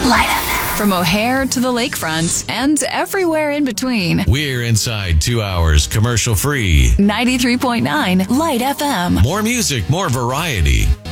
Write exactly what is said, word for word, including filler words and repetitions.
Light F M. From O'Hare to the lakefront and everywhere in between. We're inside two hours commercial free. ninety-three point nine Light F M. More music, more variety.